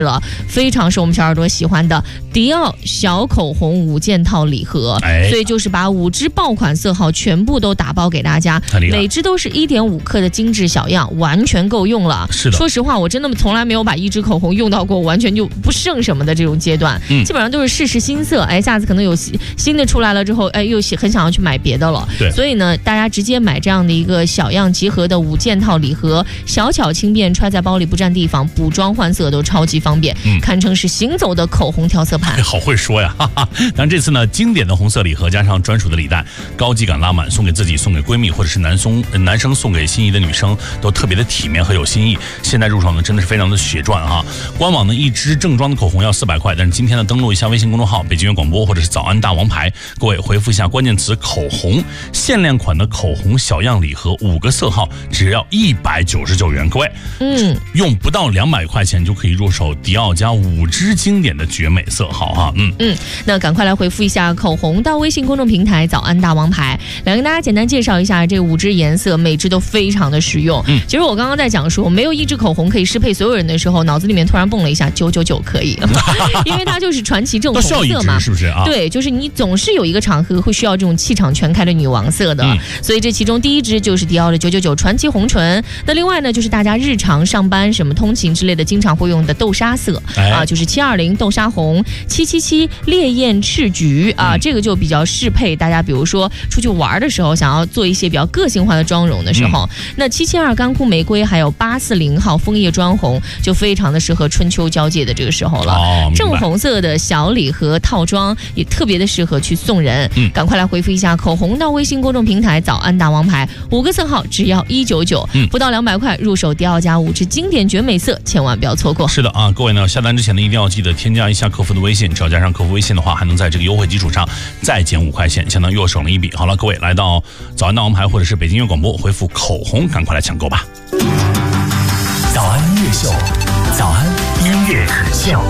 了，非常是我们小耳朵喜欢的迪奥小口红5件套礼盒，所以就是把5支爆款色号全部都打包给大家，每支都是1.5克的精致小样，完全够用了。 是的， 说实话，我真的从来没有把1支口红用到过完全就不剩什么的这种阶段，基本上都是试试新色，下次可能有新的出来了之后，又很想要去买别的了。 对， 所以呢，大家直接买这样的一个小样集合的5件套礼盒，小巧轻便，揣在包里不占地方，补妆换色都超级方便，堪称是行走的口红调色盘。 好会说呀，哈哈。但这次呢，经典的红色礼盒加上专属的礼袋，高级感拉满，送给自己，送给闺蜜，或者是男生送给心仪的女生，都特别的体面和有新意。现在入手呢，真的是非常的血赚哈。官网呢，1支正装的口红要400块，但是今天呢，登录一下微信公众号北京悦广播或者是早安大王牌，各位回复一下关键词口红，限量款的口红小样礼盒5个色号，只要199元。各位，用不到200块钱就可以入手迪奥家5支经典的绝美色号哈。 那赶快来回复一下口红到微信公众平台早安大王牌，来跟大家简单介绍一下这5支颜色，每支都非常的实用。其实我刚刚在讲说没有1支口红可以适配所有人的时候，脑子里面突然蹦了一下999可以，因为它就是传奇正红色嘛， 是不是啊？ 对，就是你总是有一个场合会需要这种气场全开的女王色的，所以这其中第1支就是迪奥的999传奇红唇。那另外呢，就是大家日常上班什么通勤之类的经常会用的豆沙色就是720豆沙红、777烈焰赤橘这个就比较适配大家，比如说出去玩的时候想要做一些比较个性化的妆容的时候，那772干枯玫瑰还有840号枫叶砖红就非常的适合春秋交界的这个时候了。正红色的小礼盒套装也特别的适合去送人。赶快来回复一下口红到微信公众平台早安大王牌，5个色号只要199，不到200块入手迪奥家5支经典绝美色，千万不要错过。 是的啊，各位呢，下单之前呢，一定要记得添加一下客服的微信，只要加上客服微信的话，还能在这个优惠基础上再减5块钱，相当于又省了一笔。好了，各位来到早安大王牌或者是北京悦广播，回复口红，赶快来抢购吧。 早安音乐秀，早安音乐可